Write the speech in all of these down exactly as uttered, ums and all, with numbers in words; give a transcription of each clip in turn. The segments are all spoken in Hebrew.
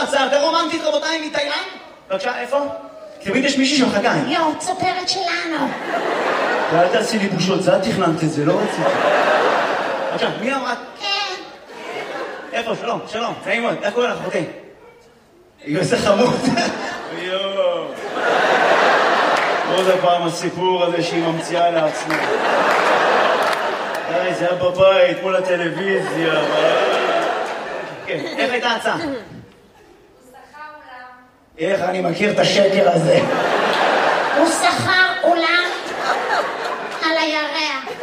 הצעה יותר רומנטית, רבותיי, מתאילנד? בבקשה, איפה? תמיד יש מישהי שמחכה. יו, צופרת שלנו. ואל תעשי לי בושות, זה את תכננת את זה, לא רציתי. בבקשה, מי אמרה? כן. איפה? שלום, שלום, נעים מאוד, איך קוראים לך? אוקיי. היא עושה חמוד. יואו. עוד הפעם הסיפור הזה שהיא ממציאה לעצמה. די, זה היה בבית, מול הטלוויזיה. כן, איך הייתה ההצעה? הוא שכר אולם. איך אני מכיר את השקר הזה? הוא שכר אולם על הירח.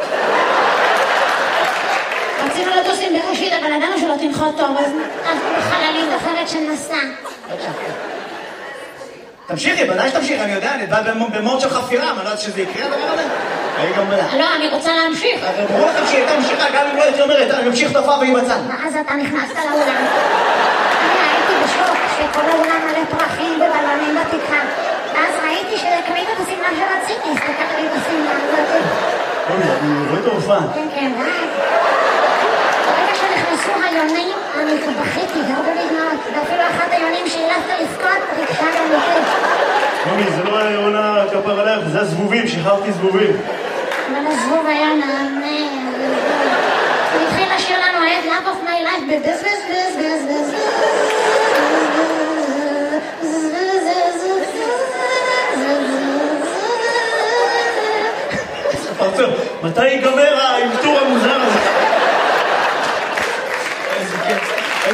רצינו לטוס עם בראשית, אבל ידענו שלא תנחות טוב, אז חללית אחרת שנסע. תמשיכי, בוודאי שתמשיך, אני יודע, אני בא במוד של חפירה, אני לא יודעת שזה יקרה הדבר הזה. אני גם בדע. לא, אני רוצה להמשיך. אבל ברור לכם שהיא הייתה ממשיכה, גם אם לא הייתי אומרת, אני ממשיך את ההופעה והיא בצד. ואז אתה נכנסת לאולם. אני הייתי בשוק שכל האולם מלא פרחים ובלונים בתקרה. ואז ראיתי שקנית את השמלה שרציתי, הסתכלתי לי את השמלה הזאת. אני רואה את ההופעה. כן, כן, ואז. ברגע שנכנסו היונים, אני בכיתי, הרבה בדמעות. ואפילו אחת היונים שהילפת לבכות, ריגשה גם אותי. מומי, זה לא היה עונה כפר עליך, זה הזבובים, שחררתי זבובים. אבל הזבוב היה נענה. הוא התחיל לשיר לנו את Love of my life בבז בז בז בז בז פרצוף, מתי ייגמר האלתור המוזר הזה? איזה כיף.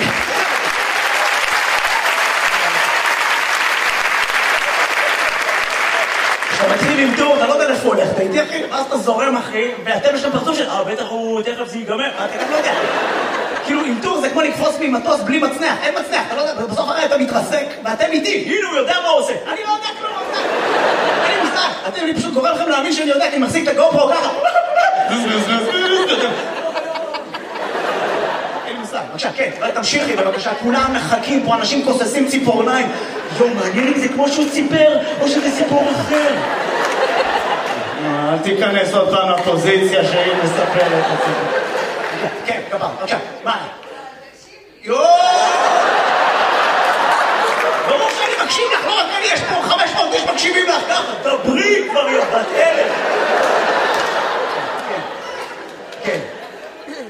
כשאתה מתחיל עם טור, אתה לא יודע איפה הולך, אתה איתי אחי, ואז אתה זורם אחי, ואתם יש שם פרצוף של, אה, בטח הוא, תכף זה ייגמר, אתה גם לא יודע. כאילו, עם טור זה כמו לקפוץ ממטוס בלי מצנח, אין מצנח, אתה לא יודע, בסוף הרי אתה מתרסק, ואתם איתי, הנה הוא יודע מה הוא עושה. אני לא יודע כלום, אני מושג, אתם, אני פשוט גורם לכם להאמין שאני יודע, כי אני מחזיק את הגופרו ככה. אין מושג, בבקשה, כן, תמשיכי בבקשה, כולם מחכים פה, אנשים כוססים ציפורניים. יו, מעניין אם זה כמו שהוא ציפר, או שזה סיפור אחר. אל תיכנס עוד פעם לפוזיציה שהיא מספרת את הסיפור. כן, גבר, בבקשה, מה? יואו! ברור שאני מקשיב לך, לא רק אני, יש פה חמש מאות איש מקשיבים לך ככה, דברי כבר יובת אלף. כן, כן.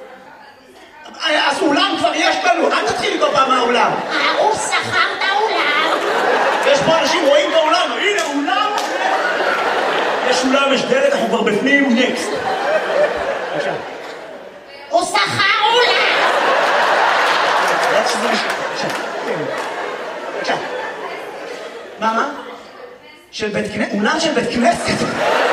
אז אולם כבר יש לנו, אל תתחיל כל פעם מהאולם. הוא שכר את האולם. יש פה אנשים רואים את האולם, הנה אולם. יש אולם, יש דלת, אנחנו כבר בפנים, נקסט. בבקשה. הוא שכר אולם. בבקשה. מה, מה? של בית כנסת? אולם של בית כנסת?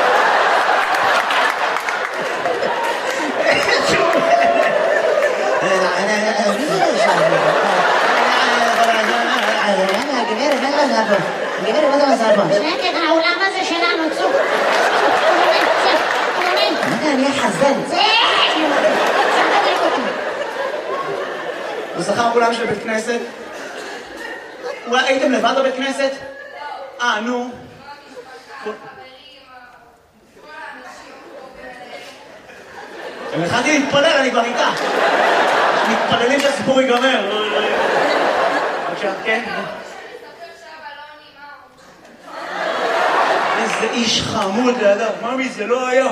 גברת, מה זה מזל פה? שקט, האולם הזה שלנו, צוק. מה זה, אני אחזן? זה! צריך לדליק אותי. הוא שכר אולם של בית כנסת? אולי הייתם לבד בבית כנסת? אה, נו. אני התחלתי להתפלל, אני כבר איתה. מתפללים שהסיפור ייגמר. בבקשה, כן? איזה איש חמוד לידה. ממי, זה לא היה.